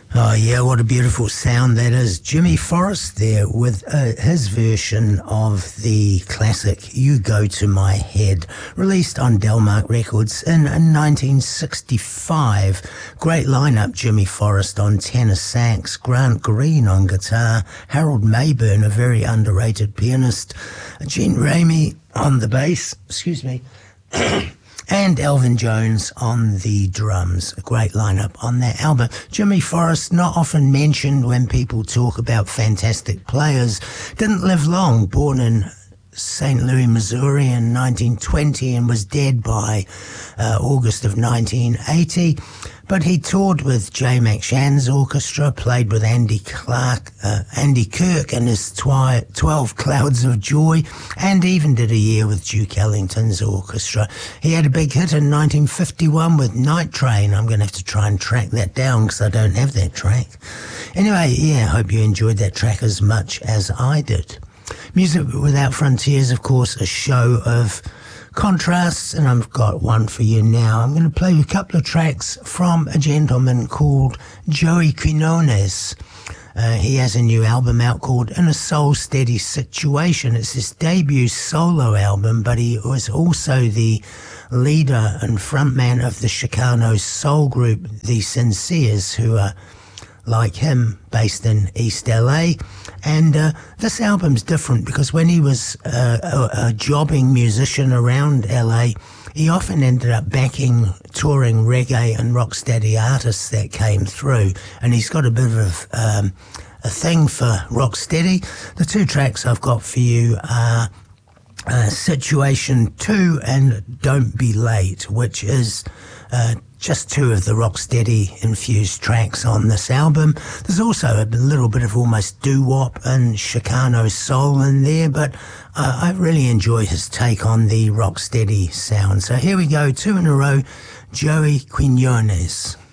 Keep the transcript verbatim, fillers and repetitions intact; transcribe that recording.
Oh yeah, what a beautiful sound that is. Jimmy Forrest there with uh, his version of the classic You Go To My Head, released on Delmark Records in, in nineteen sixty-five. Great lineup: Jimmy Forrest on tenor sax, Grant Green on guitar, Harold Mayburn, a very underrated pianist, Gene Ramey on the bass, excuse me, and Elvin Jones on the drums. A great lineup on that album. Jimmy Forrest, not often mentioned when people talk about fantastic players, didn't live long. Born in Saint Louis, Missouri in nineteen twenty and was dead by uh, August of nineteen eighty. But he toured with Jay McShann's orchestra, played with Andy Clark, uh, Andy Kirk and his twi- twelve Clouds of Joy, and even did a year with Duke Ellington's orchestra. He had a big hit in nineteen fifty-one with Night Train. I'm going to have to try and track that down because I don't have that track. Anyway, yeah, I hope you enjoyed that track as much as I did. Music Without Frontiers, of course, a show of contrasts, and I've got one for you now. I'm going to play you a couple of tracks from a gentleman called Joey Quinones. Uh, he has a new album out called In a Soul Steady Situation. It's his debut solo album, but he was also the leader and frontman of the Chicano soul group The Sinceres, who are like him, based in East L A. And uh, this album's different because when he was uh, a, a jobbing musician around L A, he often ended up backing touring reggae and rocksteady artists that came through. And he's got a bit of um, a thing for rocksteady. The two tracks I've got for you are uh, Situation two and Don't Be Late, which is uh, just two of the rocksteady infused tracks on this album. There's also a little bit of almost doo-wop and Chicano soul in there, but uh, I really enjoy his take on the rocksteady sound. So here we go, two in a row, Joey Quinones.